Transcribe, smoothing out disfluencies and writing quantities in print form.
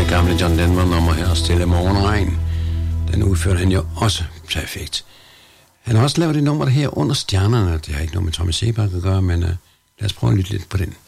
gamle John Denver-nummer her, Stille Morgenregn. Den udførte han jo også perfekt. Han har også lavet et nummer her under stjernerne. Det har ikke noget med Thomas Sebak at gøre, men lad os prøve at lytte lidt på den.